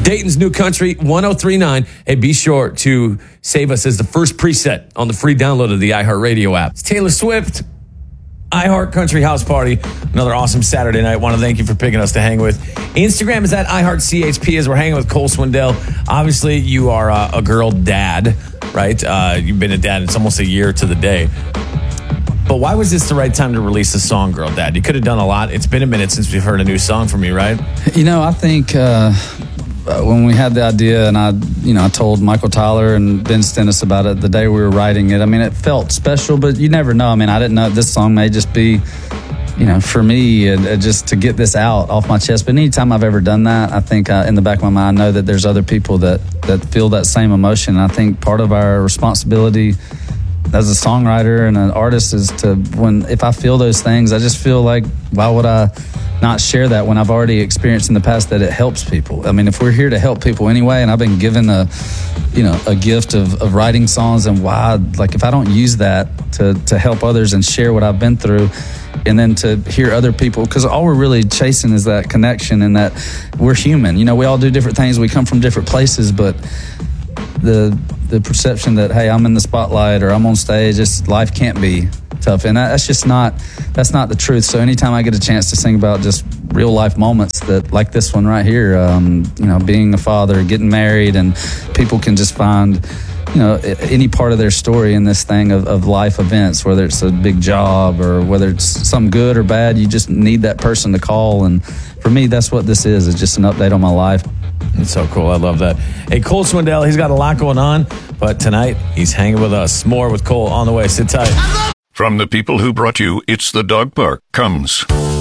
Dayton's New Country 1039. Hey, be sure to save us as the first preset on the free download of the iHeartRadio app. It's Taylor Swift, iHeart Country House Party. Another awesome Saturday night. Want to thank you for picking us to hang with. Instagram is at iHeartCHP as we're hanging with Cole Swindell. Obviously, you are a girl dad, right? You've been a dad. It's almost a year to the day. But why was this the right time to release the song, Girl Dad? You could have done a lot. It's been a minute since we've heard a new song from you, right? I think when we had the idea, and I told Michael Tyler and Ben Stennis about it the day we were writing it. I mean, it felt special, but you never know. I mean, I didn't know this song may just be, for me, just to get this out off my chest. But anytime I've ever done that, I think in the back of my mind, I know that there's other people that feel that same emotion. And I think part of our responsibility as a songwriter and an artist is if I feel those things, I just feel like, why would I not share that when I've already experienced in the past that it helps people? I mean, if we're here to help people anyway, and I've been given a gift of writing songs, and if I don't use that to help others and share what I've been through, and then to hear other people, because all we're really chasing is that connection and that we're human. We all do different things. We come from different places, but the perception that, hey, I'm in the spotlight or I'm on stage, life can't be tough, and that's not the truth. So anytime I get a chance to sing about just real life moments that, like this one right here, being a father, getting married, and people can just find any part of their story in this thing of life events, whether it's a big job or whether it's something good or bad. You just need that person to call, and for me, that's what this is. It's just an update on my life. It's so cool. I love that. Hey, Cole Swindell, he's got a lot going on, but tonight he's hanging with us. More with Cole on the way. Sit tight. From the people who brought you It's the Dog Park comes